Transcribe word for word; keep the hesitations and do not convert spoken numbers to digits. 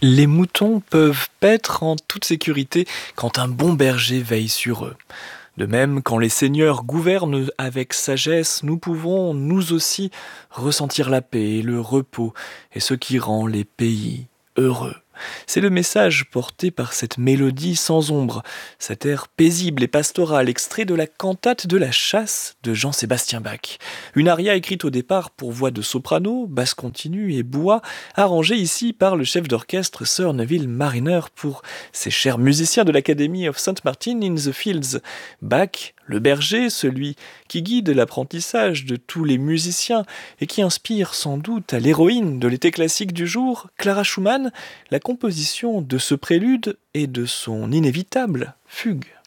Les moutons peuvent paître en toute sécurité quand un bon berger veille sur eux. De même, quand les seigneurs gouvernent avec sagesse, nous pouvons, nous aussi, ressentir la paix et le repos, et ce qui rend les pays heureux. C'est le message porté par cette mélodie sans ombre, cet air paisible et pastoral, extrait de la cantate de la chasse de Jean-Sébastien Bach. Une aria écrite au départ pour voix de soprano, basse continue et bois, arrangée ici par le chef d'orchestre Sir Neville Marriner pour ces chers musiciens de l'Academy of Saint Martin in the Fields. Bach, le berger, celui qui guide l'apprentissage de tous les musiciens et qui inspire sans doute à l'héroïne de l'été classique du jour, Clara Schumann, la composition de ce prélude et de son inévitable fugue.